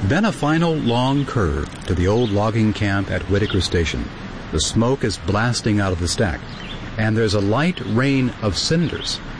Then a final long curve to the old logging camp at Whitaker Station. The smoke is blasting out of the stack, and there's a light rain of cinders